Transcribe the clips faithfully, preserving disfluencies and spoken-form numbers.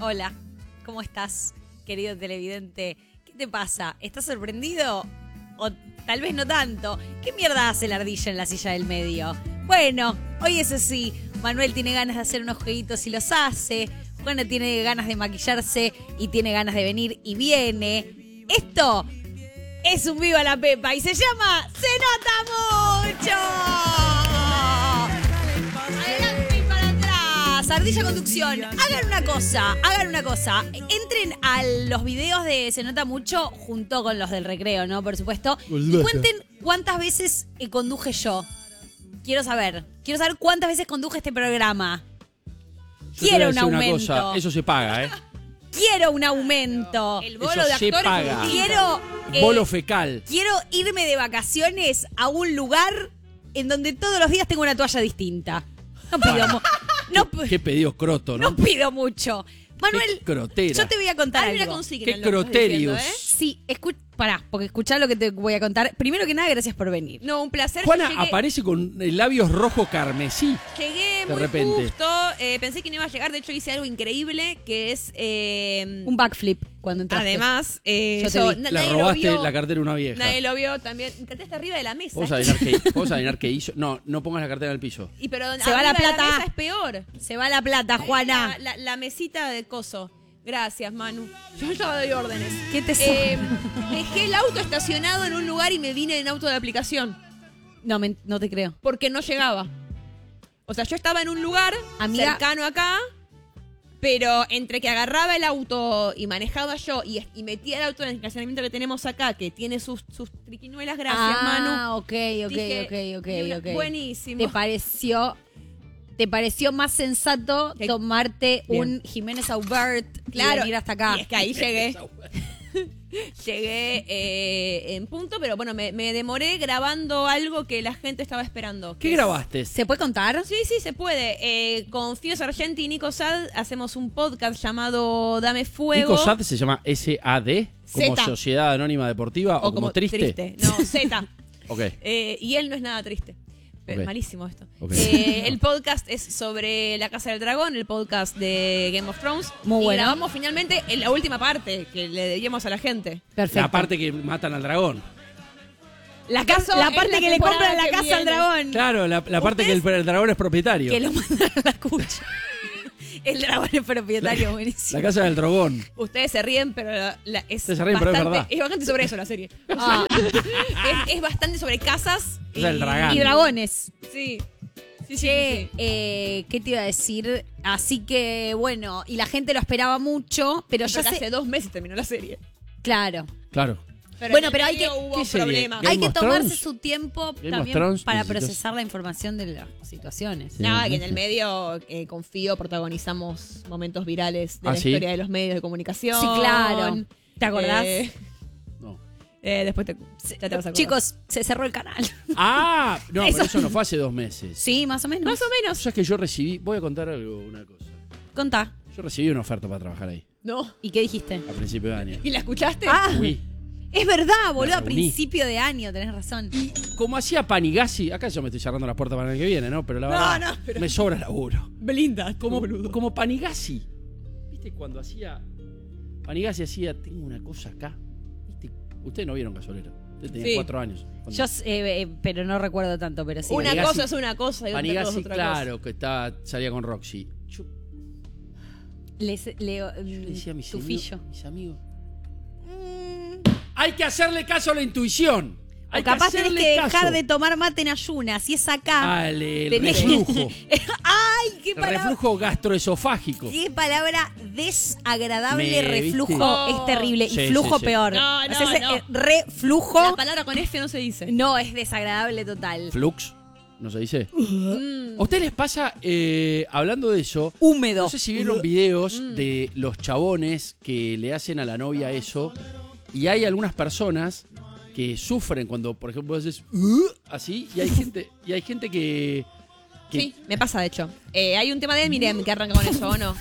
Hola, ¿cómo estás, querido televidente? ¿Qué te pasa? ¿Estás sorprendido? O tal vez no tanto. ¿Qué mierda hace la ardilla en la silla del medio? Bueno, hoy eso sí, Manuel tiene ganas de hacer unos jueguitos y los hace. Juana tiene ganas de maquillarse y tiene ganas de venir y viene. Esto es un Viva la Pepa y se llama Se Nota Mucho. Adelante y para atrás. Ardilla Conducción. Hagan una cosa, hagan una cosa. Entren a los videos de Se Nota Mucho junto con los del recreo, ¿no? Por supuesto. Y cuenten cuántas veces conduje yo. Quiero saber. Quiero saber cuántas veces conduje este programa. Yo Quiero un una aumento. Cosa, eso se paga, ¿eh? Quiero un aumento. El bolo Eso de se actores. paga. Quiero. eh, Bolo fecal. Quiero irme de vacaciones a un lugar en donde todos los días tengo una toalla distinta. No pido, mu- no, p- Qué pedido croto, ¿no? no pido mucho. Manuel, Qué crotera. yo te voy a contar Hay una algo. consigna. Qué en lo que estás croterios. diciendo, ¿eh? Sí, escu- pará, porque escuchá lo que te voy a contar. Primero que nada, gracias por venir. No, un placer. Juana Yo llegué, aparece con labios rojo carmesí. llegué de muy repente. justo. eh, pensé que no iba a llegar. De hecho, hice algo increíble que es. eh, Un backflip cuando entraste. además, eh, Yo te eso, vi. na- La nadie lo robaste vio. la cartera a una vieja. Nadie lo vio también. Cartera está arriba de la mesa. ¿Vamos a adivinar qué, vamos a adivinar qué hizo? No, no pongas la cartera en el piso. Y pero Se va la arriba de plata. mesa es peor. Se va la plata, Juana. La, la- la mesita de coso. Gracias, Manu. Yo ya doy órdenes. ¿Qué te Eh, dejé el auto estacionado en un lugar y me vine en auto de aplicación. No, me- no te creo. Porque no llegaba. O sea, yo estaba en un lugar Amiga. cercano acá, pero entre que agarraba el auto y manejaba yo y, y metía el auto en el estacionamiento que tenemos acá, que tiene sus, sus triquiñuelas, gracias, ah, Manu. ok, ok, Dije, ok, y una- ok, ok. buenísimo. ¿Te pareció, te pareció más sensato Que- tomarte Bien. un Jiménez Aubert Claro, y venir hasta acá? y es que ahí llegué. Llegué eh, en punto, pero bueno, me, me demoré grabando algo que la gente estaba esperando. ¿Qué que es- grabaste? ¿Se puede contar? Sí, sí, se puede. Eh, con Fío Sargenti y Nico Sad hacemos un podcast llamado Dame Fuego. Nico Sad se llama S A D, como Zeta. Sociedad Anónima Deportiva, o, como, triste. No, Z. Ok. Eh, y él no es nada triste. Pero Ok. malísimo esto. Ok. Eh, el podcast es sobre La Casa del Dragón, el podcast de Game of Thrones. Muy y bueno. grabamos finalmente en la última parte que le debíamos a la gente. Perfecto. La parte que matan al dragón. La, casa, la parte que le compran la casa al dragón. Claro, la, la parte que el, el dragón es propietario. Que lo mandan a la cucha. El dragón es propietario, buenísimo. La casa del dragón. Ustedes se ríen, pero la- la- es, Ustedes se ríen, pero es bastante, verdad. es bastante sobre eso la serie. Ah, es, es bastante sobre casas O sea, el dragán. y dragones. Sí. Sí, sí, Che, sí, sí. eh, ¿qué te iba a decir? Así que, bueno, y la gente lo esperaba mucho, pero ya Porque sé... hace dos meses terminó la serie. Claro. Claro. Pero Bueno, en el pero hay medio que- hubo ¿Qué serie? problemas. Game Hay que of tomarse Thrones. su tiempo Game of también Thrones, para necesitas- procesar la información de las situaciones. Sí. Nada, que en el medio, eh, confío, protagonizamos momentos virales de ¿Ah, la sí? historia de los medios de comunicación. Sí, claro. ¿Te acordás? Eh, No. eh, después te, ya te vas a acordar. Chicos, se cerró el canal. Ah, no, Eso- pero eso no fue hace dos meses. Sí, más o menos. Más o menos. ¿Sabes que yo recibí? Voy a contar algo, una cosa. Contá. Yo recibí una oferta para trabajar ahí, No. ¿Y qué dijiste? a principio de año. ¿Y la escuchaste? Ah, Fui. es verdad, boludo, a reuní. principio de año, tenés razón. Como hacía Panigasi, acá yo me estoy cerrando las puertas para el año que viene, ¿no? Pero la No, verdad, no, pero- me sobra laburo. Belinda, Como, como Panigasi. ¿Viste cuando hacía... Panigasi hacía, tengo una cosa acá. ¿Viste? Ustedes no vieron Gasolero. Ustedes tenían Sí. cuatro años. Cuando- Yo, eh, eh, pero no recuerdo tanto, pero sí. Una Panigasi- cosa es una cosa y otra cosa es Panigasi, otra claro, que está, salía con Roxy. Yo Les, le, Yo le decía a mis, tufillo. amigos, mis amigos, hay que hacerle caso a la intuición. Hay O capaz tenés hacerle que dejar caso. de tomar mate en ayunas. Si es acá. Dale, el tenés- reflujo. ¡Ay, qué El palabra! reflujo gastroesofágico. Qué palabra desagradable. Me, reflujo ¿viste? es terrible. Sí, y flujo sí, sí. peor. No, no, O sea, ese, no. eh, reflujo. La palabra con F no se dice. No, es desagradable total. Flux, ¿no se dice? Mm. ¿A ustedes les pasa, eh, hablando de eso, Húmedo. no sé si vieron videos Mm. de los chabones que le hacen a la novia eso, y hay algunas personas que sufren cuando, por ejemplo, haces "Uh", así, y hay gente, y hay gente que, que Sí, me pasa de hecho. Eh, hay un tema de Eminem que arranca con eso, ¿o no?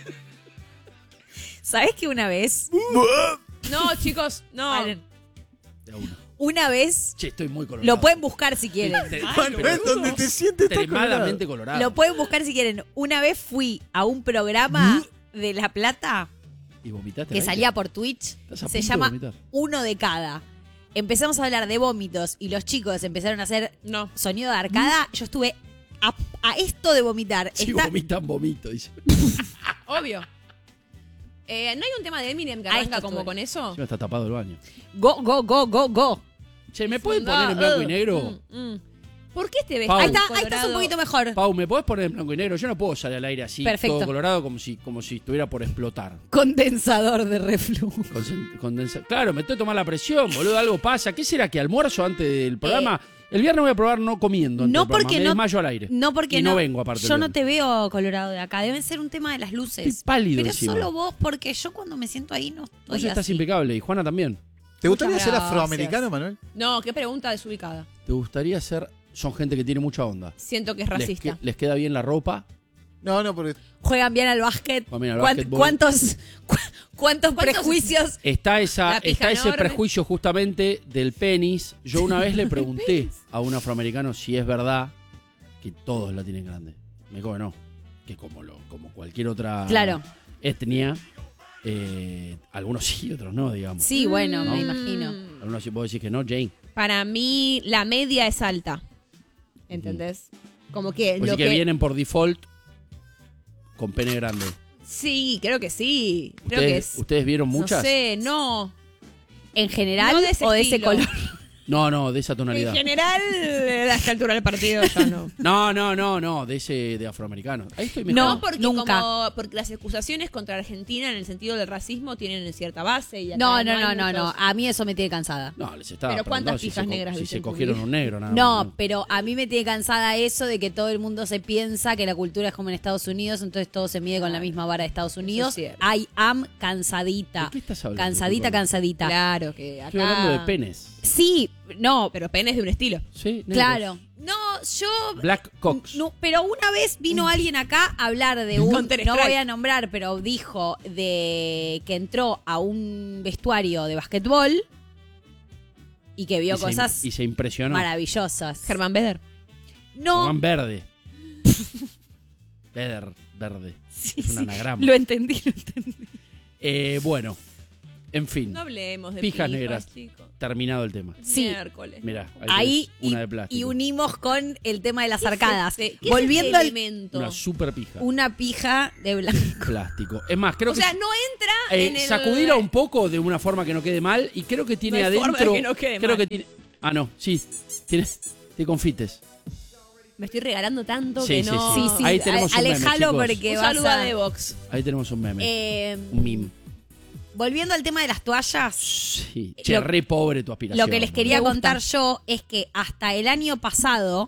¿Sabés que una vez? No, chicos, no. Paren. De a uno. Una vez. Che, estoy muy colorado. Lo pueden buscar si quieren. Te- Manuel, donde te sientes tan colorado. extremadamente colorado. Lo pueden buscar si quieren. Una vez fui a un programa de La Plata, ¿Y vomitaste? que al aire? salía por Twitch, Estás a se punto de llama vomitar. Uno de Cada. Empezamos a hablar de vómitos y los chicos empezaron a hacer No. sonido de arcada. Yo estuve a, a esto de vomitar. Si Está- vomitan, vomito, dice. Obvio. Eh, ¿No hay un tema de Eminem que Ahí arranca está como todo. con eso? Encima está tapado el baño. Go, go, go, go, go. Che, ¿me pueden No, poner en blanco y uh, negro? mm, mm. ¿Por qué este Pau. vestido Ahí está, ahí estás colorado? un poquito mejor. Pau, ¿me podés poner en blanco y negro? Yo no puedo salir al aire así, Perfecto. todo colorado, como si, como si estuviera por explotar. Condensador de reflujo. Consen- condensa- Claro, me estoy tomando la presión, boludo, algo pasa. ¿Qué será que almuerzo antes del programa? El viernes voy a probar no comiendo. antes No del programa. porque me no- desmayo al aire. No, porque y no. no vengo aparte. Yo el no viernes. te veo colorado de acá. Deben ser un tema de las luces. Estoy pálido Pero encima. solo vos, porque yo cuando me siento ahí no estoy Vos estás así. impecable y Juana también. ¿Te gustaría Muchas ser gracias. afroamericano, Manuel? No, qué pregunta desubicada. ¿Te gustaría ser...? Son gente que tiene mucha onda. Siento que es Les, racista. que- les queda bien la ropa. No, no, porque Juegan bien al básquet. Juegan bien al ¿Cuán- básquetbol. ¿Cuántos, cu- cuántos ¿Cuántos- prejuicios? Está, esa, La pija está ese enorme. prejuicio justamente del penis. Yo una vez le pregunté a un afroamericano si es verdad que todos la tienen grande. Me dijo que no. Que como, lo, como cualquier otra Claro. etnia, eh, algunos sí, otros no, digamos. Sí, bueno, me Mm. imagino. Algunos sí, vos decís que no, Jane. Para mí, la media es alta. ¿Entendés? Como que Pues lo sí que, que... vienen por default con pene grande. Sí, creo que sí. Creo que ¿Ustedes, es... ¿Ustedes vieron muchas? No sé, no. ¿En general No de ese o de ese estilo. color? No, no, de esa tonalidad. En general, a esta altura del partido ya no. No, no, no, no, de ese de afroamericano. Ahí estoy mejor. No, porque, nunca. como, porque las acusaciones contra Argentina en el sentido del racismo tienen cierta base. Y acá No, no, hay no, no, muchos- no. A mí eso me tiene cansada. No, les estaba Pero ¿cuántas preguntando si pijas se co- negras Si viste se en tu cogieron vida? un negro, nada No, más. pero a mí me tiene cansada eso de que todo el mundo se piensa que la cultura es como en Estados Unidos, entonces todo se mide con la misma vara de Estados Unidos. cierto. I am cansadita. ¿De qué estás hablando? Cansadita, Disculpame. cansadita. Claro, que acá... Estoy hablando de penes. Sí, no, Pero penes de un estilo. Sí, negros. claro. No, yo... Black Cox. No, pero una vez vino alguien acá a hablar de un, Counter no Strike. voy a nombrar, pero dijo de que entró a un vestuario de basquetbol y que vio y se- cosas y se impresionó. maravillosas. Germán Beder. No, Juan Verde. Veder, verde. es un anagrama. lo entendí, lo entendí. Eh, bueno, en fin, No hablemos de Pijas negras. chicos. terminado el tema. Sí. Miércoles. Mirá, ahí, Ahí tenés una y, de plástico. y unimos con el tema de las arcadas. ¿Qué es este- Volviendo qué es al este elemento? Una super pija. una pija de blanco. Plástico. Es más, creo O que sea, no entra eh, en el... sacudirla un poco de una forma que no quede mal y creo que tiene No hay forma de adentro que no quede creo mal. que tiene ah no sí tiene tiene confites. Me estoy regalando tanto Sí, que sí, no... sí. Sí, sí, Ahí tenemos un meme, alejalo chicos. porque Un vas saludo a... a Devox. Ahí tenemos un meme, Eh, un meme. volviendo al tema de las toallas, Sí, che, lo- re pobre tu aspiración. lo que les quería Me gusta. contar yo es que hasta el año pasado,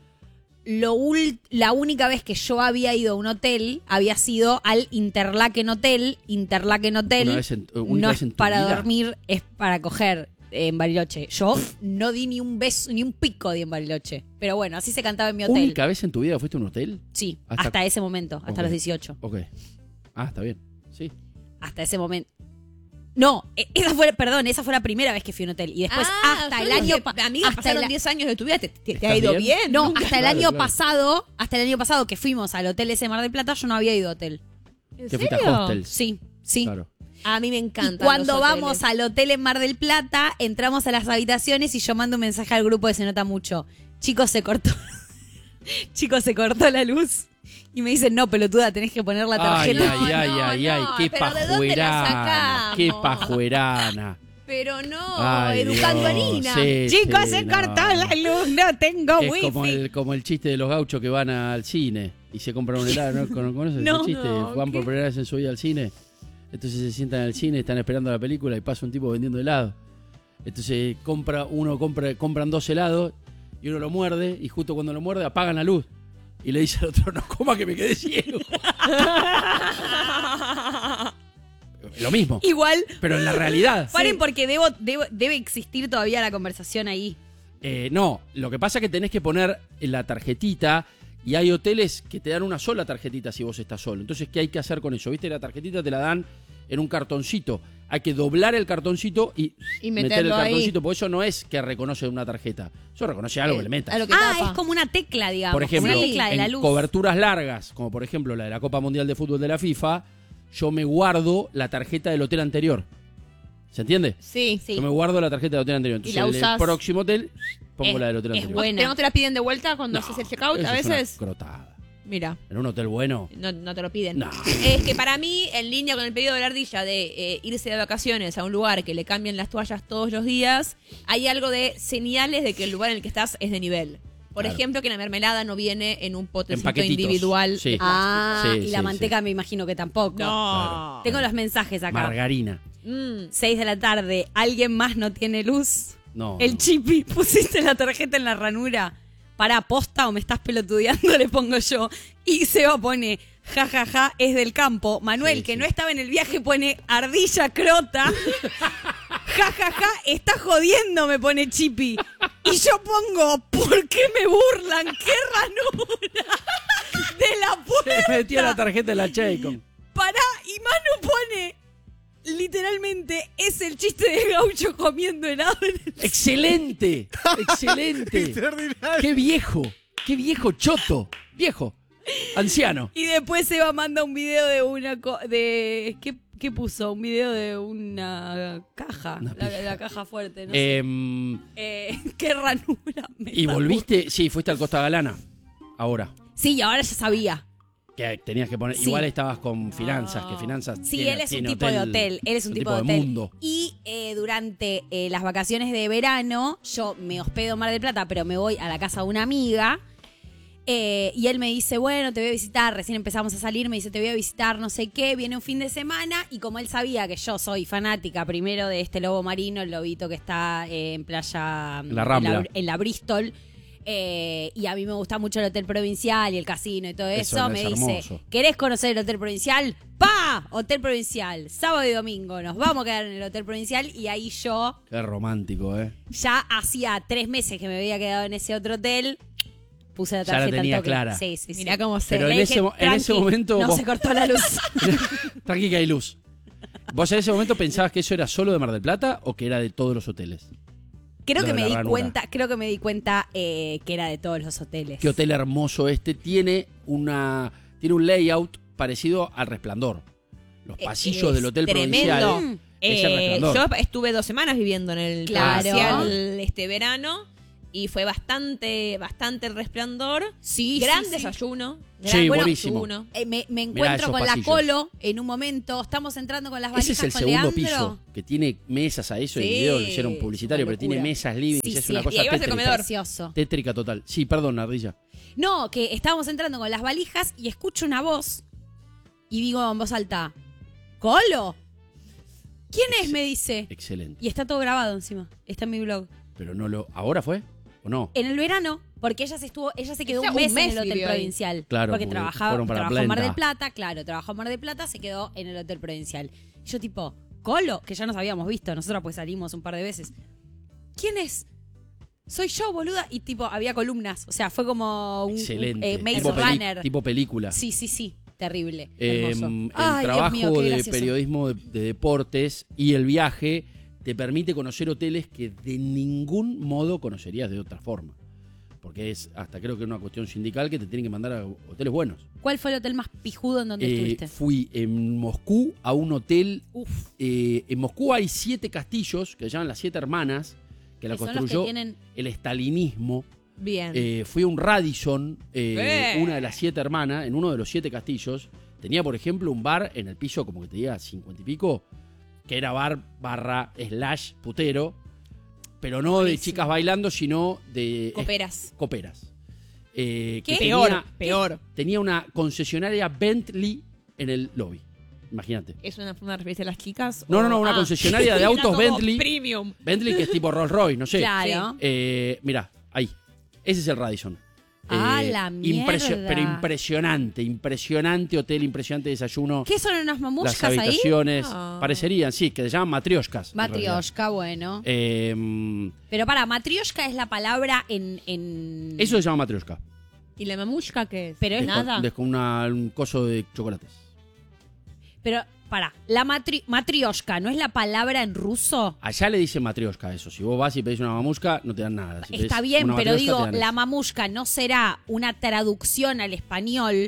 lo ul- la única vez que yo había ido a un hotel había sido al Interlaken Hotel. Interlaken Hotel Una vez en- única no vez es en tu para vida. dormir, es para coger en Bariloche. Yo no di ni un beso, ni un pico di en Bariloche. Pero bueno, así se cantaba en mi hotel. ¿Única vez en tu vida fuiste a un hotel? Sí, Hasta- hasta, ese momento, hasta Ok. los dieciocho. Ok. Ah, está bien. Sí. Hasta ese momento. No, e- esa fue, perdón, esa fue la primera vez que fui a un hotel. Y después, Ah, hasta yo el digo año que, pa- amiga, hasta pasaron el- diez años de tu vida, te, te- te ¿Estás ha ido bien? bien. No, Nunca. hasta el Claro, año claro. pasado, hasta el año pasado que fuimos al hotel ese Mar del Plata, yo no había ido a hotel. ¿En Que fuiste serio? a hostels. Sí, sí. Claro. A mí me Y encanta. cuando vamos al hotel en Mar del Plata, entramos a las habitaciones y yo mando un mensaje al grupo de Se Nota Mucho. Chicos, se cortó. Chicos, se cortó la luz. Y me dicen, no, pelotuda, tenés que poner la Ay, tarjeta. ay, ay, No, ay, no, ay, qué pero ¿de dónde la pajuerana. sacamos? Qué pajuerana. Pero no, Ay, educando Dios, a Nina. sí, Chicos, sí, se no. cortó la luz, no tengo Es wifi. como el, como el chiste de los gauchos que van al cine y se compran un helado. ¿No ¿Cono- ¿Conoces No, ese chiste? no, Van ¿qué? por primera vez en su vida al cine. Entonces se sientan en el cine, están esperando la película y pasa un tipo vendiendo helado. Entonces compra uno compra, compran dos helados y uno lo muerde y justo cuando lo muerde apagan la luz. Y le dice al otro, no coma que me quedé ciego. Lo mismo, Igual, pero en la realidad. paren porque debo, debo- debe existir todavía la conversación ahí. Eh, no, lo que pasa es que tenés que poner en la tarjetita y hay hoteles que te dan una sola tarjetita si vos estás solo. Entonces, ¿qué hay que hacer con eso? ¿Viste? La tarjetita te la dan en un cartoncito. Hay que doblar el cartoncito y, Y meter el meterlo ahí. cartoncito, porque eso no es que reconoce una tarjeta. Eso reconoce algo que le metas. A lo que Ah, tapa. es como una tecla, digamos. Por ejemplo, como una tecla de la en luz. coberturas largas, como por ejemplo la de la Copa Mundial de Fútbol de la FIFA, yo me guardo la tarjeta del hotel anterior. ¿Se entiende? Sí. Sí. Yo me guardo la tarjeta del hotel anterior. Entonces, Y la el del usás. próximo hotel, pongo Es- la del hotel es anterior. buena. ¿Pero no te la piden de vuelta cuando No, haces el checkout? eso A es una veces. crotada. Mira, En un hotel bueno. no, no te lo piden. No. Es que para mí, en línea con el pedido de la ardilla de eh, irse de vacaciones a un lugar que le cambian las toallas todos los días, hay algo de señales de que el lugar en el que estás es de nivel. Por Claro. ejemplo, que la mermelada no viene en un potecito paquetitos. individual. Sí. Ah, Sí, y sí, la sí. manteca me imagino que tampoco. No. Tengo los mensajes acá. Margarina. Mm. seis de la tarde. ¿Alguien más no tiene luz? No. El no. chipi, pusiste la tarjeta en la ranura. Para posta o me estás pelotudeando, le pongo yo. Y Seba pone, ja, ja, ja, es del campo. Manuel, Sí, que sí. no estaba en el viaje, pone ardilla crota. Ja, ja, ja, está jodiendo, me pone Chipi. Y yo pongo, ¿por qué me burlan? ¡Qué ranura! De la puerta. Se metió la tarjeta de la Chaycon. Pará, y Manu pone, literalmente, es el chiste de Gaucho comiendo helado en el... ¡Excelente! ¡Excelente! Extraordinario. ¡Qué viejo! ¡Qué viejo choto! Viejo. Anciano. Y después Seba manda un video de una... co- de ¿qué, qué puso? Un video de una caja. Una la, pija. la caja fuerte, no sé. Em, Eh, qué ranura. me y está volviste, sí, fuiste al Costa Galana. Ahora. burlando. Sí, ahora ya sabía. Que tenías que poner. Sí. Igual estabas con finanzas, que finanzas. Sí, tiene- él es un tiene tipo de hotel. Él es un, tipo, de hotel. mundo. Y eh, durante eh, las vacaciones de verano, yo me hospedo en Mar del Plata, pero me voy a la casa de una amiga. Eh, y él me dice, bueno, te voy a visitar. Recién empezamos a salir, me dice, te voy a visitar, no sé qué. Viene un fin de semana. Y como él sabía que yo soy fanática primero de este lobo marino, el lobito que está eh, en playa. En la Rambla. En la, en la Bristol. Eh, y a mí me gusta mucho el hotel provincial y el casino y todo Eso eso. es Me dice, hermoso. ¿querés conocer el hotel provincial? ¡Pa! Hotel provincial. Sábado y domingo. Nos vamos a quedar en el hotel provincial. Y ahí yo Qué romántico, ¿eh? ya hacía tres meses que me había quedado en ese otro hotel. Puse la Ya la tarjeta tenía al toque. clara. Sí, sí, sí. Mirá cómo se Pero Le en dije, ese, mo- en ese "Tranqui, momento. No vos- se cortó la luz. Tranqui que hay luz. ¿Vos en ese momento pensabas que eso era solo de Mar del Plata o que era de todos los hoteles? Creo Lo que de me la di ranura. cuenta, creo que me di cuenta eh, que era de todos los hoteles. Qué hotel hermoso este. Tiene una tiene un layout parecido al Resplandor. Los pasillos es del hotel tremendo. provincial es el Eh, Resplandor. yo estuve dos semanas viviendo en el Claro. provincial este verano y fue bastante, bastante el resplandor. Sí, Gran sí, sí. desayuno. Sí, Gran buenísimo. desayuno. Eh, me, me Mirá encuentro esos con pasillos. la Colo en un momento. Estamos entrando con las Ese valijas es el con segundo Leandro. piso, que tiene mesas a eso, el Sí, video lo hicieron publicitario, una pero tiene locura. mesas living, Sí, es sí, una y cosa ahí vas al tétrica. comedor. Precioso. Tétrica total. Sí, perdón, Ardilla. No, que estábamos entrando con las valijas y escucho una voz y digo en voz alta, ¿Colo? ¿Quién es? Me dice. Excelente. Y está todo grabado encima. Está en mi blog. Pero no lo. ¿Ahora fue? ¿O no? En el verano, porque ella se estuvo, ella se quedó Ella un mes, un mes en el hotel vivió ahí. provincial. Claro, porque porque trabajaba, fueron para trabajó en Mar Plenta. del Plata, claro, trabajó en Mar del Plata, se quedó en el hotel provincial. Y yo tipo, Colo, que ya nos habíamos visto, nosotros pues salimos un par de veces. ¿Quién es? Soy yo, boluda. Y tipo, había columnas. O sea, fue como un, un, Excelente. eh, Maze tipo, peli- Runner. tipo película. Sí, sí, sí. Terrible. Eh, Hermoso. el Ay, Dios trabajo mío, qué de gracioso. periodismo de, de deportes y el viaje te permite conocer hoteles que de ningún modo conocerías de otra forma. Porque es hasta creo que es una cuestión sindical que te tienen que mandar a hoteles buenos. ¿Cuál fue el hotel más pijudo en donde Eh, estuviste? fui en Moscú a un hotel. Uf. eh, en Moscú hay siete castillos que se llaman las Siete Hermanas, que la Que son los que construyó tienen... el estalinismo. Bien. Eh, fui a un Radisson, eh, ¡Eh! una de las siete hermanas, en uno de los siete castillos. Tenía, por ejemplo, un bar en el piso, como que te diga, cincuenta y pico, que era bar barra slash putero, pero no de Buenísimo. chicas bailando, sino de Coperas. eh, coperas. Eh, ¿Qué? que Peor, tenía, peor. tenía una concesionaria Bentley en el lobby. Imagínate. ¿Es una, una referencia a las chicas? No, o- no, no, una Ah. concesionaria de Era autos como Bentley. Premium. Bentley que es tipo Rolls Royce, no sé. Claro. Eh, mirá, ahí. Ese es el Radisson. Ah, Eh, la impresio- mierda. Pero impresionante, impresionante hotel, impresionante desayuno. ¿Qué son unas Las mamushkas ahí? habitaciones Ah. parecerían, sí, que se llaman matrioshkas. en realidad. Matrioshka, bueno. Eh, Pero para, matrioshka es la palabra en... en... eso se llama matrioshka. ¿Y la mamushka qué es? Pero es Es con- nada. es con una- un coso de chocolates. Pero, para, la matri matrioshka, ¿no es la palabra en ruso? Allá le dicen matrioshka a eso. Si vos vas y pedís una mamushka, no te dan nada. Si Está pedís bien, una pero matrioshka, digo, te dan la eso. mamushka no será una traducción al español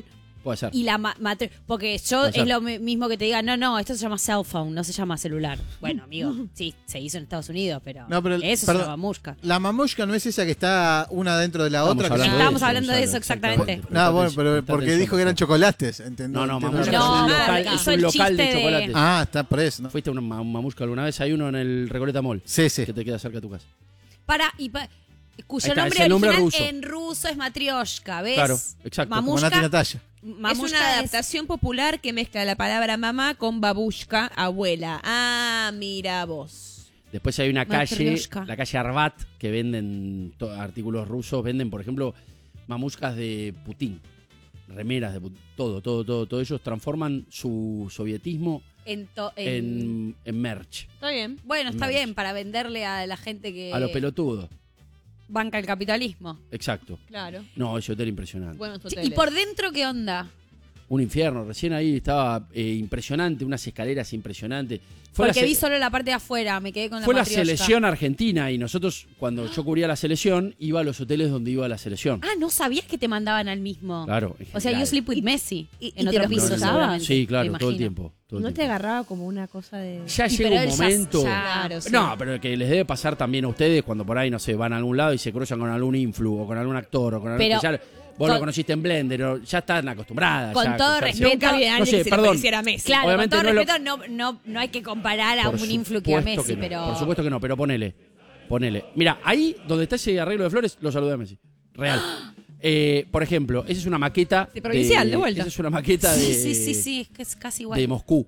Puede ser. Y la ma- matri- porque yo Puede es ser. lo mi- mismo que te diga, no, no, esto se llama cell phone, no se llama celular. Bueno, amigo, sí, se hizo en Estados Unidos, pero, No, pero el- eso perdón. se llama mushka. La mamushka no es esa que está una dentro de la Estamos otra. que hablando se- de Estábamos eso, hablando de Gonzalo, eso, exactamente. No, bueno, pero Presta porque atención, dijo que eran Gonzalo. chocolates. ¿entendés? No, no, Entiendo mamushka la es un No, razón. local, hizo es un el local de chiste de- chocolates. Ah, está por eso, ¿no? Fuiste a una ma- mamushka alguna vez, hay uno en el Recoleta Mall. Sí, sí. Que te queda cerca de tu casa. Para, y pa- cuyo Ahí está, nombre es el nombre original ruso. en ruso es matrioshka, ¿ves? Claro, exacto. Como Mamushka, Nati Natalia. mamushka es una adaptación popular que mezcla la palabra mamá con babushka, abuela. Ah, mira vos. Después hay una calle, Matryoshka. la calle Arbat, que venden to- artículos rusos. Venden, por ejemplo, mamushkas de Putin. Remeras de Putin. Todo, todo, todo. Todo ellos transforman su sovietismo en to- en- en, en merch. Está bien. Bueno, está Merch. bien, para venderle a la gente que A los pelotudos. banca el capitalismo. Exacto. Claro. No, ese hotel impresionante. Buenos Sí, hoteles. ¿y por dentro qué onda? Un infierno. Recién ahí estaba eh, impresionante, unas escaleras impresionantes. Fue Porque la se- vi solo la parte de afuera, me quedé con la Fue la matrioshka. selección argentina y nosotros, cuando yo cubría la selección, iba a los hoteles donde iba la selección. Ah, no sabías que te mandaban al mismo. Claro. en O sea, general. you sleep with Messi. y- en y te otro lo piso, cruzaba. seguramente. Sí, me claro, todo el imagino. tiempo. todo el ¿No te tiempo. agarraba como una cosa de...? Ya Y llega pero un él ya- momento. ya- Claro, sí. No, pero que les debe pasar también a ustedes cuando por ahí, no sé, van a algún lado y se cruzan con algún influ o con algún actor o con algún. Pero- que ya- vos con- lo conociste en Blender, o ya están acostumbradas. Con ya a todo cruzarse. respeto, Nunca vi a No alguien sé, que se le perdón. pareciera a Messi. Claro, Obviamente con todo no es lo- respeto, no, no, no hay que comparar a Por un influ que a supuesto Messi, no, pero... Por supuesto que no, pero ponele. Ponele. Mira, ahí donde está ese arreglo de flores, lo saludé a Messi. Real. Eh, por ejemplo, esa es una maqueta. De provincial, de vuelta. Esa es una maqueta de. Sí, sí, sí, sí, es que es casi igual. de Moscú.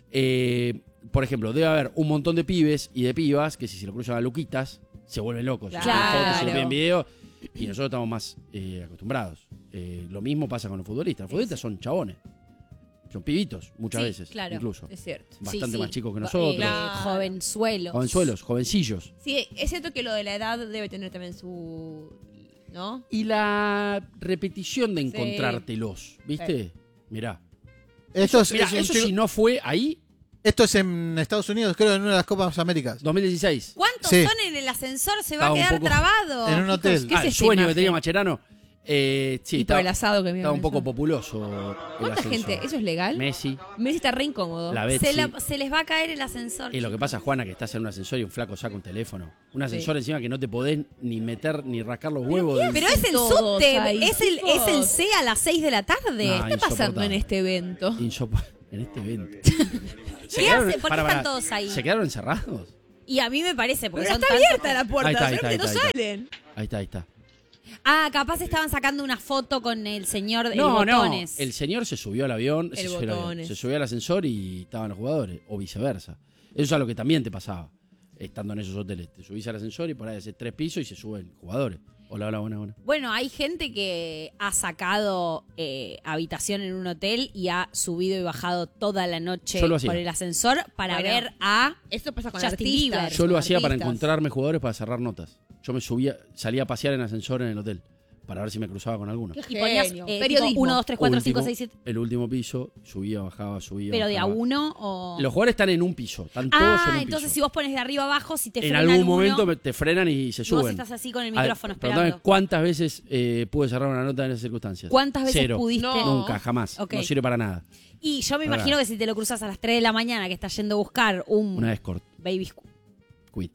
Eh, por ejemplo, debe haber un montón de pibes y de pibas que si se lo cruzan a Luquitas, se vuelven locos. Se Claro. suben fotos, se lo piden video y nosotros estamos más eh, acostumbrados. Eh, lo mismo pasa con los futbolistas. Los futbolistas son chabones. Son pibitos, muchas Sí, veces, claro. incluso. Es cierto. Bastante Sí, sí. más chicos que Eh, nosotros. Claro. Jovenzuelos. Jovenzuelos, jovencillos. Sí, es cierto que lo de la edad debe tener también su... ¿No? Y la repetición de Sí. encontrártelos, ¿viste? Mirá. Esto es, Mirá, es un eso chico- si no fue ahí, esto es en Estados Unidos, creo, en una de las Copas Américas. dos mil dieciséis. ¿Cuántos Sí. son en el ascensor? Se va Estaba a un quedar poco- trabado. En un hotel. ¿Qué Ah, es el esta sueño que imagen? tenía Macherano. Eh, sí, y por estaba, el asado que me estaba un poco populoso. el ¿Cuánta ascensor. gente? ¿Eso es legal? Messi, Messi está re incómodo. la Betsy. Se, la- se les va a caer el ascensor. Y lo que pasa, Juana, que estás en un ascensor y un flaco saca un teléfono. Un ascensor encima que no te podés ni meter ni rascar los huevos. del- Pero es el Todos subte, ahí, es el, chicos. es el C a las seis de la tarde. No, ¿Qué está pasando en insoportable. este evento? Insopor- en este evento. ¿Se ¿Qué quedaron- hacen? ¿Por qué pará, están pará. todos ahí? ¿Se quedaron encerrados? Y a mí me parece, porque Pero son está tantos- abierta la puerta, Ahí está, ahí solamente está, no ahí está. salen. Ahí está, ahí está. Ah, capaz estaban sacando una foto con el señor de No, no. botones. El señor se subió al avión, El se subió, al avión, botones. se subió al ascensor y estaban los jugadores, o viceversa. Eso es algo que también te pasaba, estando en esos hoteles. Te subís al ascensor y por ahí haces tres pisos y se suben jugadores. Hola, hola, buena, buena. Bueno, hay gente que ha sacado eh, habitación en un hotel y ha subido y bajado toda la noche Yo lo hacía. por el ascensor para Bueno, ver a Esto pasa con Justin artistas. Bieber. Yo lo con hacía para artistas. encontrarme jugadores para cerrar notas. Yo me subía, salía a pasear en ascensor en el hotel para ver si me cruzaba con alguno. Qué y ponías genio. eh, Periodismo. uno, dos, tres, cuatro, cinco, Último- seis, siete. El último piso, subía, bajaba, subía. Pero de a bajaba. uno o. Los jugadores están en un piso, están todos en Ah, un entonces piso. si vos pones de arriba abajo, si te En frenan algún uno, momento me- te frenan y se vos suben. estás así con el A ver, micrófono preguntame esperando. ¿Cuántas veces eh, pude cerrar una nota en esas circunstancias? ¿Cuántas veces Cero. pudiste? No. Nunca, jamás. Ok. No sirve para nada. Y yo me Para imagino nada. que si te lo cruzas a las tres de la mañana que estás yendo a buscar un Una escort, baby squ- quit.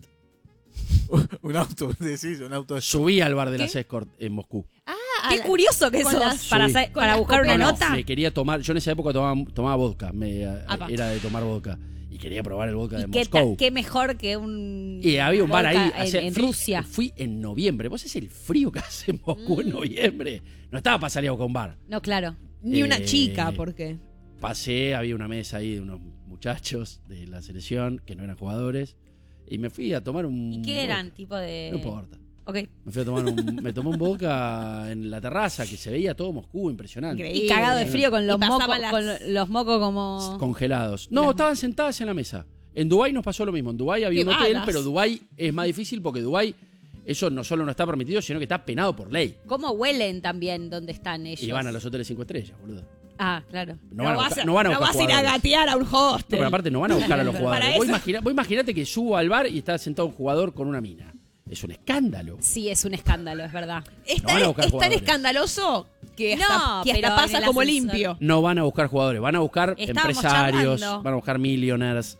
Un auto, decís, un auto. Subí al bar de ¿Qué? las escort en Moscú. Qué curioso que con sos las- para, Sí. hacer- con para las buscar una No, no, nota. me quería tomar, yo en esa época tomaba, tomaba vodka, me, Apa. era de tomar vodka. Y quería probar el vodka de ¿Y qué, ta- Moscú. qué mejor que un Y había un bar ahí. vodka en, hacía- en fui- Rusia? Fui en noviembre. ¿Vos sabés el frío que hace en Moscú Mm. en noviembre? No estaba para salir a buscar un bar. No, claro. Ni una Eh, chica, ¿por qué? Pasé, había una mesa ahí de unos muchachos de la selección que no eran jugadores. Y me fui a tomar un. ¿Y qué vodka. eran? Tipo de. No importa. Ok. Me fui a tomar un. Me tomé un vodka en la terraza que se veía todo Moscú, impresionante. Increíble. Y cagado de frío con Y los mocos, pasaban las- con los mocos como. Congelados. No, estaban sentadas en la mesa. En Dubái nos pasó lo mismo. En Dubái había Qué un hotel, balas. pero Dubái es más difícil porque Dubái, eso no solo no está permitido, sino que está penado por ley. ¿Cómo huelen también donde están ellos? Y van a los hoteles cinco estrellas, boludo. Ah, claro. No, van a buscar, no van a no buscar vas a ir a jugadores. gatear a un No, hostel. pero aparte no van a buscar a los Para jugadores. eso. Vos, imagina- vos imaginate que subo al bar y está sentado un jugador con una mina. Es un escándalo. Sí, es un escándalo, es verdad. Es No tan, van a buscar es tan jugadores. escandaloso que No, hasta, que hasta pero pasa en el como ascensor. limpio. No van a buscar jugadores, van a buscar Estábamos empresarios, charlando. van a buscar millionaires.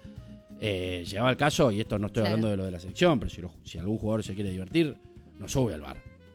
Eh, llegaba el caso, y esto no estoy Claro. hablando de lo de la selección, pero si, lo- si algún jugador se quiere divertir, no sube al bar.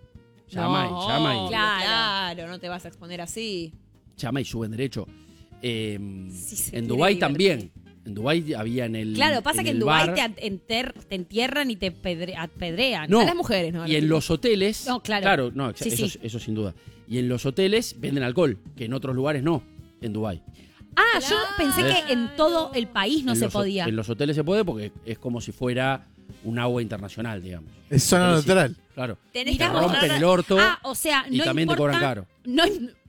Llama No, y llama y, Claro. claro, no te vas a exponer así. llama y suben derecho. Eh, Sí, se en quiere Dubái divertir. también. En Dubái había en el. Claro, pasa que en el Dubái bar- te, at- enter- te entierran y te pedre- apedrean. No. A las mujeres, ¿no? A Y las en los hoteles. No, claro. no, exa- Sí, eso, sí. eso sin duda. Y en los hoteles venden alcohol, que en otros lugares no, en Dubái. Ah, yo Claro. pensé que en todo el país no en se los, ho- podía. En los hoteles se puede porque es como si fuera un agua internacional, digamos. Es zona Pero sí, neutral. Claro. Tenés Te que rompen mostrar- el orto Ah, o sea, y no también te importa, cobran caro. No,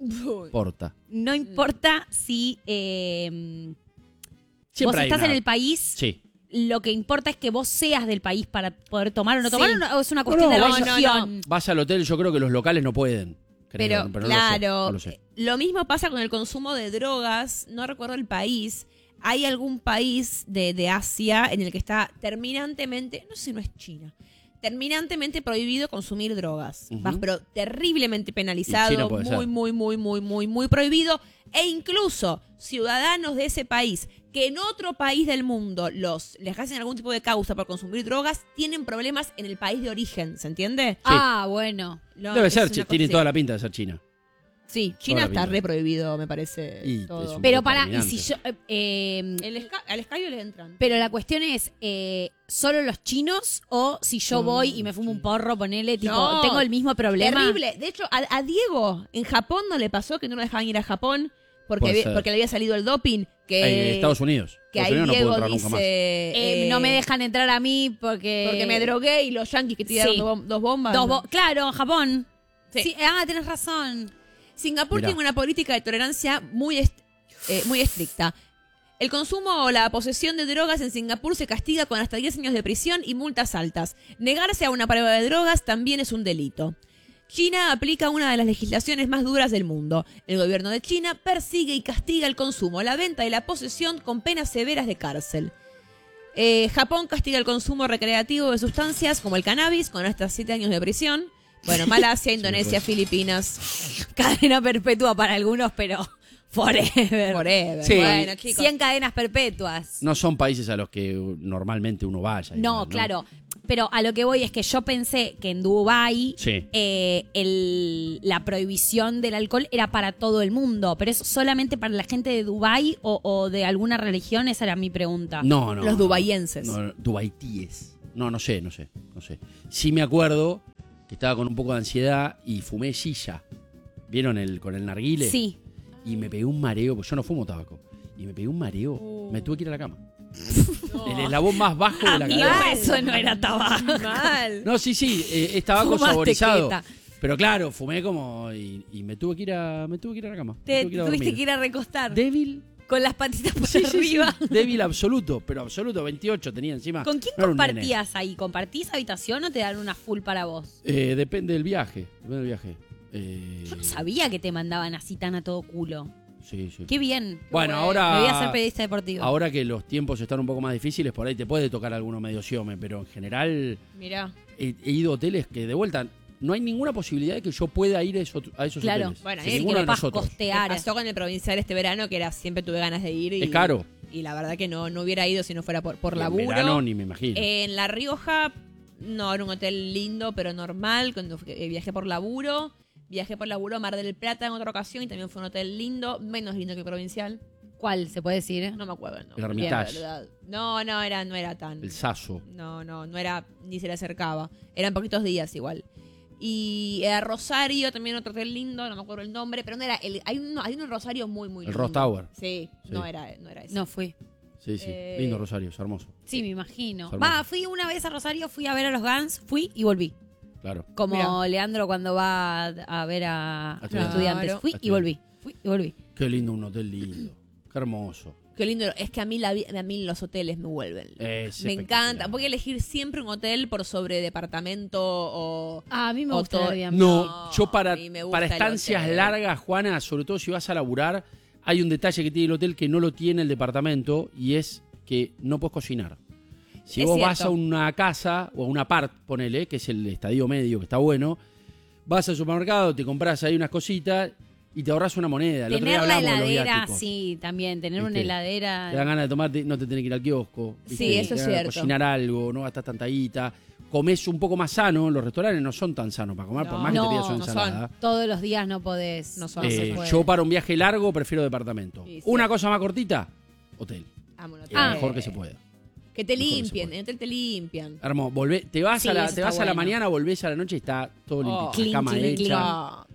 Porta. no importa si eh, Siempre vos hay estás una- en el país, Sí. lo que importa es que vos seas del país para poder tomar o no Sí. tomar, o no- o es una cuestión no, de vas a- religión. Vas al hotel, yo creo que los locales no pueden. Creo, Pero, no lo sé, claro, no lo sé. lo mismo pasa con el consumo de drogas. No recuerdo el país. Hay algún país de, de Asia en el que está terminantemente, no sé si no es China, terminantemente prohibido consumir drogas. Ujú. Vas, pero terriblemente Y penalizado, China puede muy, ser. muy, muy, muy, muy, muy prohibido. E incluso ciudadanos de ese país que en otro país del mundo los les hacen algún tipo de causa por consumir drogas, tienen problemas en el país de origen, ¿se entiende? Ah, bueno. No, Debe es ser, una chi- cosa tiene así. toda la pinta de ser China. Sí, China la está pinta. re prohibido, me parece. Y todo. es un- Pero poco para, y terminante. si yo. eh, eh, El esca- al escabio le entran. pero la cuestión es, eh, ¿solo los chinos o si yo voy y me fumo un porro, ponele, tipo, No, tengo el mismo problema? Terrible. De hecho, a, a Diego en Japón no le pasó que no lo dejaban ir a Japón porque, Puede había- ser. porque le había salido el doping. Que, En Estados Unidos. que Estados ahí Unidos no Diego puedo entrar dice... nunca más. Eh, eh, no me dejan entrar a mí porque... Porque me drogué y los yanquis que tiraron Sí. dos, bom- dos bombas. Dos ¿no? bo- claro, Japón. Sí. Sí, ah, tenés razón. Singapur Mirá. tiene una política de tolerancia muy, est- eh, muy estricta. El consumo o la posesión de drogas en Singapur se castiga con hasta diez años de prisión y multas altas. Negarse a una prueba de drogas también es un delito. China aplica una de las legislaciones más duras del mundo. El gobierno de China persigue y castiga el consumo, la venta y la posesión con penas severas de cárcel. Eh, Japón castiga el consumo recreativo de sustancias como el cannabis con hasta siete años de prisión. Bueno, Malasia, Indonesia, pues. Filipinas, Cadena perpetua para algunos, pero forever. forever. Sí. Bueno, chicos. cien cadenas perpetuas. No son países a los que normalmente uno vaya. No, igual, claro. Pero a lo que voy es que yo pensé que en Dubái Sí. eh, el- la prohibición del alcohol era para todo el mundo. Pero es solamente para la gente de Dubái o, o de alguna religión, esa era mi pregunta. No, no. Los no. dubaienses. No, no, dubaitíes. No, no sé, no sé, no sé. Sí me acuerdo que estaba con un poco de ansiedad y fumé silla. ¿Vieron el con el narguile? Sí. Y me pegué un mareo, porque yo no fumo tabaco. Y me pegué un mareo. Me tuve que ir a la cama. El eslabón más bajo de la Amigo, cadena. eso no era tabaco. Mal. No, sí, sí, eh, es tabaco Fumaste saborizado. queta. Pero claro, fumé como y, y me tuve que ir a me tuve que ir a la cama. Me Te tuve que ir a tuviste dormir. que ir a recostar. Débil. Con las patitas por Sí, sí, sí. arriba. Débil absoluto, pero absoluto, veintiocho tenía encima. ¿Con quién No era un nene. compartías ahí? ¿Compartís habitación o te dan una full para vos? Eh, depende del viaje, depende del viaje. Eh, Yo no sabía que te mandaban así tan a todo culo. Sí, sí. Qué bien. Bueno, Bueno, ahora- Me voy a hacer periodista deportivo. Ahora que los tiempos están un poco más difíciles, por ahí te puede tocar alguno medio siome, pero en general Mirá. he, he ido a hoteles que de vuelta no hay ninguna posibilidad de que yo pueda ir a esos, a esos Claro. hoteles. Bueno, Que sí, que ninguno lo de puedas nosotros. Me costear. pasó con el provincial este verano que era siempre tuve ganas de ir. Y, Es caro. Y la verdad que no, no hubiera ido si no fuera por, por En laburo. verano ni me imagino. En La Rioja, no, era un hotel lindo, pero normal. Cuando fui- eh, viajé por laburo. Viajé por laburo a Mar del Plata en otra ocasión y también fue un hotel lindo, menos lindo que el provincial. ¿Cuál se puede decir? No me acuerdo el nombre. El Hermitage. la verdad. No, no era, no era tan. El Saso. No, no, no era, ni se le acercaba. Eran poquitos días igual. Y era Rosario, también otro hotel lindo, no me acuerdo el nombre, pero no era, el, hay uno, hay uno en Rosario muy, muy El lindo. Ross Tower. Sí, Sí. no era, no era ese. No fui. Sí, sí. Eh, Lindo Rosario, es hermoso. Sí, me imagino. Es hermoso. Va, fui una vez a Rosario, fui a ver a los Guns, fui y volví. Claro. Como Mirá. Leandro cuando va a ver a, a estudiantes. estudiantes. Claro. Fui A y volví. Fui y volví. Qué lindo un hotel lindo. Qué hermoso. Qué lindo, es que a mí, la, vi- a mí los hoteles me vuelven. Es me espectacular. encanta. Voy a elegir siempre un hotel por sobre departamento o... Ah, a mí me O gusta to- el Airbnb. No, No, yo para, a mí me gusta para el estancias hotel. largas, Juana, sobre todo si vas a laburar, hay un detalle que tiene el hotel que no lo tiene el departamento y es que no puedes cocinar. Si Es vos cierto. vas a una casa o a un apart, ponele, que es el estadio medio, que está bueno, vas al supermercado, te compras ahí unas cositas y te ahorras una moneda. El otro día Tener la hablamos de los heladera, viáticos. sí, también. Tener ¿Viste? una heladera. Te dan ganas de tomar, no te tenés que ir al kiosco. ¿viste? Sí, eso Te es dan ganas de cierto. Cocinar algo, no gastas tanta guita. Comés un poco más sano. Los restaurantes no son tan sanos para comer, por No, más que te no, pidas una no son. ensalada. Todos los días no podés. No son, se Eh, puede. yo para un viaje largo prefiero departamento. Sí, sí. Una cosa más cortita, hotel. Vámonos. Lo Ah. mejor que se pueda. Que te Mejor que se limpien, puede. en hotel te limpian. Hermoso, volvé, te vas, Sí, a la, eso te está vas a la bueno. mañana, volvés a la noche y está todo limpio. Oh, la clean, cama clean, hecha. clean.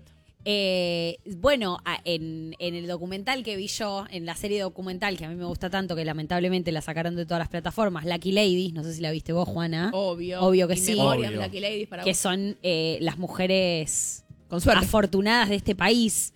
Eh, bueno, a- en, en el documental que vi yo, en la serie documental que a mí me gusta tanto, que lamentablemente la sacaron de todas las plataformas, Lucky Ladies, no sé si la viste vos, Juana, Obvio. Obvio que In sí. memoriam, Obvio. Lucky Ladies para que vos. son eh, las mujeres Con suerte. afortunadas de este país,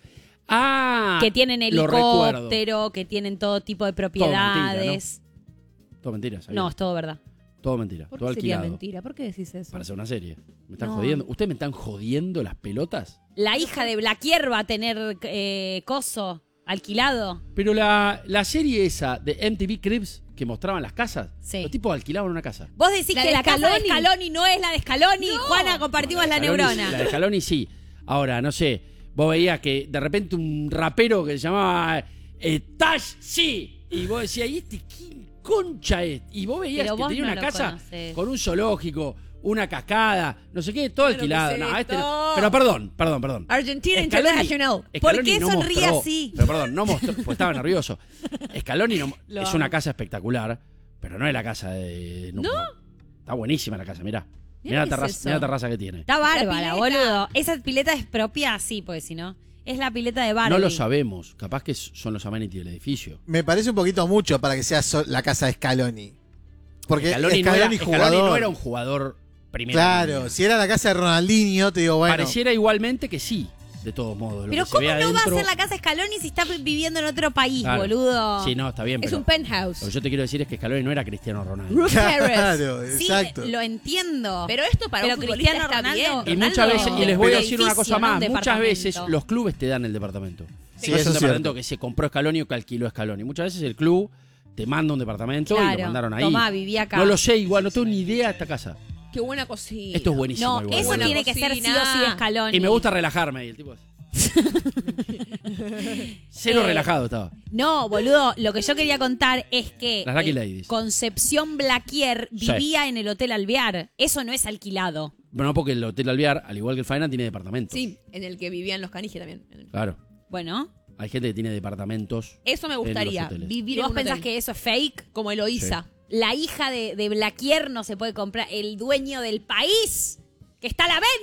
Ah, que tienen lo recuerdo. helicóptero, que tienen todo tipo de mentira, propiedades. Todo mentira, ¿sabía? No, es todo verdad. Todo mentira, ¿Por todo qué sería alquilado. mentira? ¿Por qué decís eso? Para hacer una serie. ¿Me están No. jodiendo? ¿Ustedes me están jodiendo las pelotas? La hija de Blaquier va a tener eh, coso alquilado. Pero la, la serie esa de M T V Cribs que mostraban las casas, Sí. los tipos alquilaban una casa. Vos decís La que de la casa de Scaloni. Scaloni no es la de Scaloni. Juana, compartimos la, Scaloni- neurona. La de Scaloni sí. Ahora, no sé, vos veías que de repente un rapero que se llamaba eh, Tash sí. Y vos decías, ¿y este quién concha es? Y vos veías Pero que vos tenía no una lo casa conocés. con un zoológico, una cascada, no sé qué, todo Claro que alquilado. sé No, este- esto. pero perdón, perdón, perdón. Argentina Scaloni- International. ¿Por Scaloni qué no sonríe mostró- así? Pero perdón, no mostró, pues estaba nervioso. Scaloni no- Lo es amo. una casa espectacular, pero no es la casa de... No. Está buenísima la casa, mirá. Mirá la, ¿Qué es terraza, eso? mirá la terraza que tiene. Está bárbara, pileta. boludo. Esa pileta es propia, sí, porque si no. Es la pileta de Barbie. No lo sabemos, capaz que son los amenities del edificio. Me parece un poquito mucho para que sea so- la casa de Scaloni. Porque Scaloni, Scaloni, no era, Scaloni jugador. no era un jugador primero. Claro, si era la casa de Ronaldinho, te digo, bueno. Pareciera igualmente que sí, de todos modos. Lo Pero que se ¿cómo ve no va a adentro- ser la casa Scaloni si está viviendo en otro país, Claro. boludo? Sí, no, está bien, Es pero un penthouse. lo que yo te quiero decir es que Scaloni no era Cristiano Ronaldo. Roof terrace. Claro, Sí, exacto. lo entiendo. Pero esto para Pero un futbolista Cristiano está Ronaldo- bien. Y Ronaldo muchas veces, y les voy a pero decir una edificio, cosa no más, un muchas veces departamento. los clubes te dan el departamento. Sí, no es eso un es departamento cierto. que se compró Scaloni o que alquiló Scaloni. Muchas veces el club te manda un departamento y Claro. lo mandaron ahí. Tomá, viví acá. No lo sé, igual, no tengo ni idea de esta casa. Qué buena cocina. Esto es buenísimo. No, igual. eso Buena tiene que ser sí o sí cocina. Scaloni. Y me gusta relajarme ahí, el tipo. Cero Eh, relajado estaba. No, boludo, lo que yo quería contar es que Las Lucky eh, Ladies. Concepción Blaquier Sí. vivía en el Hotel Alvear. Eso no es alquilado. Bueno, porque el Hotel Alvear, al igual que el Faena, tiene departamentos. Sí, en el que vivían los canijes también. Claro. Bueno, Hay gente que tiene departamentos. Eso me En los gustaría. hoteles. Vivir ¿y en vos un pensás hotel. que eso es fake? Como Eloísa. La hija de, de Blaquier no se puede comprar. El dueño del país, que está a la venta.